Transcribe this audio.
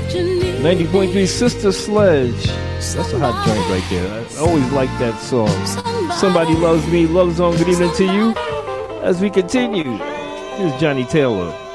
90.3 Sister Sledge. That's a hot joint right there. I always like that song. Somebody Loves Me, Love Zone. Good evening to you. As we continue, here's Johnny Taylor.